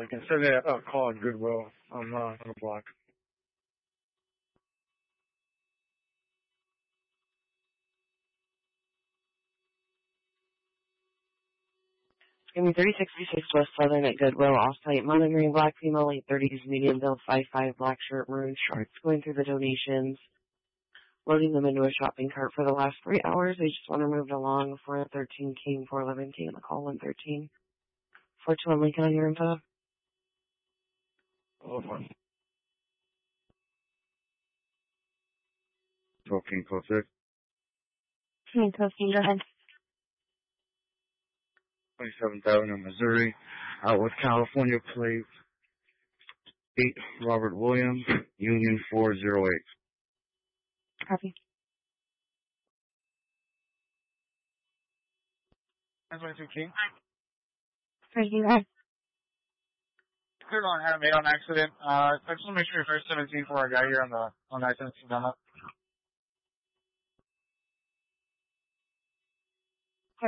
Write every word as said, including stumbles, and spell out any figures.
you can send me a, a call at Goodwill. I'm uh, on the block. Give me thirty sixty-six West Southern at Goodwill, off-site, monitoring black female, late thirties, medium build, five five, black shirt, maroon shorts, going through the donations, loading them into a shopping cart for the last three hours. They just want to move along. four thirteen King, four eleven King, the call one thirteen. four two one Lincoln on your info. Oh, fine. twelve King, code six. King, King, go ahead. twenty-seventh Avenue, Missouri. Outwood, California, plate eight, Robert Williams, Union four oh eight. Copy. nine twenty-two King. Thank you, guys. Cleared on had a made on accident. Uh, I just want to make sure you're first seventeen for our guy here on the on the I seventeen down up.